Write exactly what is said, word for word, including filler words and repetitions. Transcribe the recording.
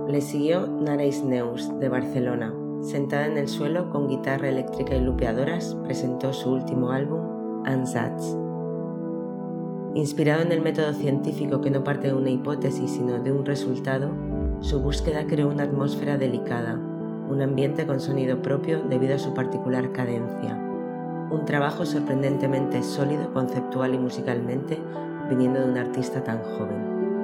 Le siguió Narais Neus, de Barcelona. Sentada en el suelo, con guitarra eléctrica y lupeadoras, presentó su último álbum, Ansatz. Inspirado en el método científico que no parte de una hipótesis sino de un resultado, su búsqueda creó una atmósfera delicada, un ambiente con sonido propio debido a su particular cadencia. Un trabajo sorprendentemente sólido conceptual y musicalmente, viniendo de un artista tan joven.